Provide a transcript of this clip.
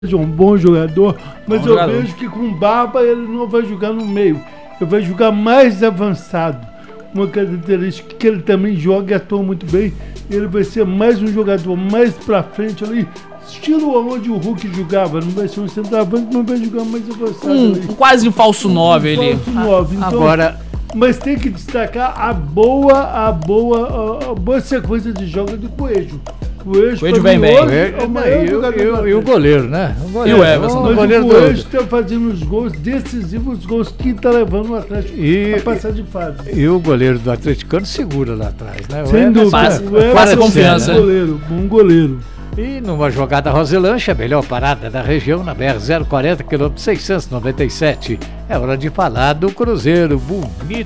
é um bom jogador, mas eu jogador. vejo que com Barba ele não vai jogar no meio, ele vai jogar mais avançado. Uma característica que ele também joga e atua muito bem, ele vai ser mais um jogador mais pra frente ali, estilo onde o Hulk jogava, não vai ser um centroavante, mas vai jogar mais avançado ali. Quase um falso 9 ali. Falso 9. Então, Agora, mas tem que destacar a boa sequência de jogos do Coelho. Coelho vem bem. É o maior jogador e o goleiro, né? E o Everson. Mas goleiro o do... Coelho está fazendo os gols decisivos, os gols que está levando o Atlético a passar de fase. E o goleiro do atleticano segura lá atrás, né? Sem dúvida. Passa confiança. Bom goleiro. E numa jogada Roselanche, a melhor parada da região na BR-040, quilômetro 697. É hora de falar do Cruzeiro. Bonito.